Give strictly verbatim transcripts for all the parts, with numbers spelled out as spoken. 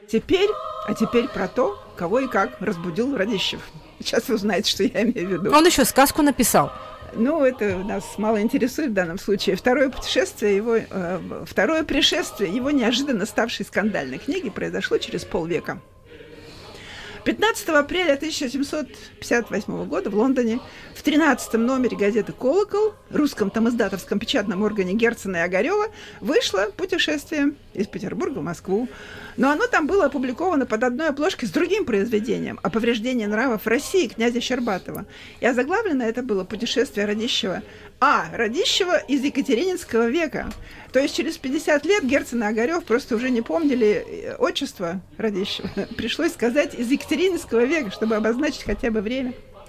Теперь, а теперь про то, кого и как разбудил Радищев. Сейчас вы узнаете, что я имею в виду. Он еще сказку написал. Ну, это нас мало интересует в данном случае. Второе путешествие его, э, второе пришествие его неожиданно ставшей скандальной книги произошло через полвека. пятнадцатого апреля тысяча семьсот пятьдесят восьмого года в Лондоне в тринадцатом номере газеты «Колокол», русском тамиздатовском печатном органе Герцена и Огарева, вышло путешествие из Петербурга в Москву. Но оно там было опубликовано под одной обложкой с другим произведением о повреждении нравов в России князя Щербатова. И озаглавлено это было «Путешествие Радищева». А, Радищева из Екатерининского века. То есть через пятьдесят лет Герцен и Огарев просто уже не помнили отчество Радищева. Пришлось сказать из Екатерининского века, чтобы обозначить хотя бы время.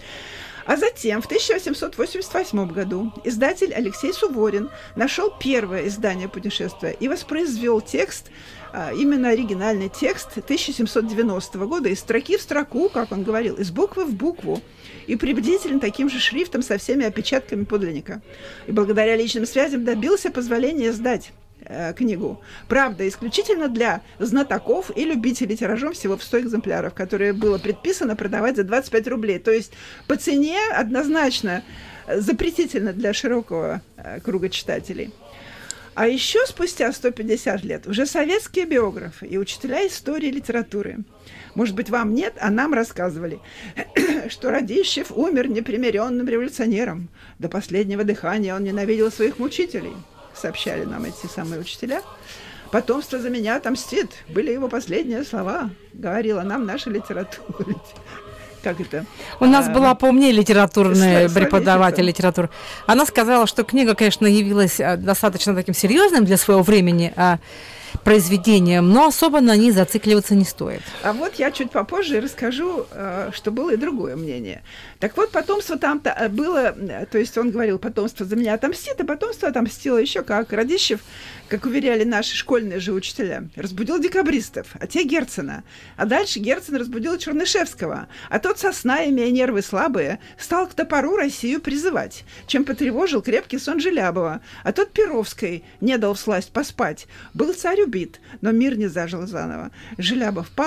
А затем, в тысяча восемьсот восемьдесят восьмом году, издатель Алексей Суворин нашел первое издание путешествия и воспроизвел текст, именно оригинальный текст тысяча семьсот девяностого года, из строки в строку, как он говорил, из буквы в букву, и приблизительно таким же шрифтом со всеми опечатками подлинника. И благодаря личным связям добился позволения издать э, книгу. Правда, исключительно для знатоков и любителей, тиражом всего в сто экземпляров, которые было предписано продавать за двадцать пять рублей. То есть по цене однозначно запретительно для широкого э, круга читателей. А еще спустя сто пятьдесят лет уже советские биографы и учителя истории и литературы, может быть, вам нет, а нам рассказывали, что Радищев умер непримиренным революционером. До последнего дыхания он ненавидел своих мучителей, сообщали нам эти самые учителя. «Потомство за меня отомстит», были его последние слова, говорила нам наша литература. Как это? У нас а, была поумнее литературная преподаватель словесница. литературы. Она сказала, что книга, конечно, явилась достаточно таким серьезным для своего времени а, произведением, но особо на ней зацикливаться не стоит. А вот я чуть попозже расскажу, что было и другое мнение. Так вот, потомство там-то было, то есть он говорил, потомство за меня отомстит, а потомство отомстило еще как. Радищев, как уверяли наши школьные же учителя, разбудил декабристов, а те Герцена. А дальше Герцен разбудил Чернышевского, а тот со сна, имея нервы слабые, стал к топору Россию призывать, чем потревожил крепкий сон Желябова. А тот Перовской не дал всласть поспать. Был царь убит, но мир не зажил заново. Желябов